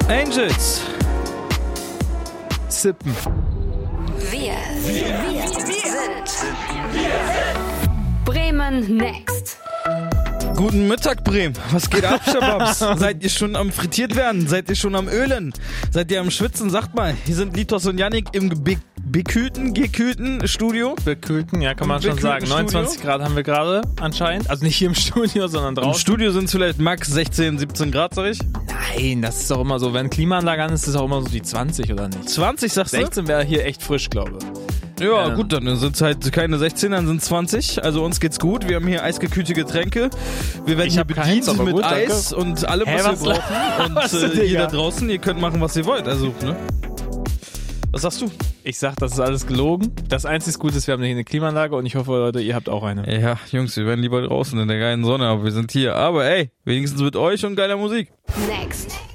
Angels. Sippen. Wir sind Bremen Next. Guten Mittag, Bremen. Was geht ab, Shababs? Seid ihr schon am frittiert werden? Seid ihr schon am Ölen? Seid ihr am Schwitzen? Sagt mal, hier sind Litos und Yannick im gekühlten Studio. Bekühlten, ja, kann man schon sagen. 29 Grad haben wir gerade anscheinend. Also nicht hier im Studio, sondern draußen. Im Studio sind es vielleicht max 16, 17 Grad, sag ich. Nein, das ist doch immer so. Wenn Klimaanlage an ist, ist es auch immer so die 20 oder nicht? 20, sagst du? 16 wäre hier echt frisch, glaube ich. Ja, gut, dann sind es halt keine 16, dann sind es 20. Also uns geht's gut. Wir haben hier eisgekühlte Getränke. Wir werden hier bedient mit gut, Eis und allem, was wir brauchen. Und ihr da draußen, ihr könnt machen, was ihr wollt. Also, ne? Was sagst du? Ich sag, das ist alles gelogen. Das einzige Gute ist, wir haben hier eine Klimaanlage und ich hoffe, Leute, ihr habt auch eine. Ja, Jungs, wir werden lieber draußen in der geilen Sonne, aber wir sind hier. Aber ey, wenigstens mit euch und geiler Musik. Next.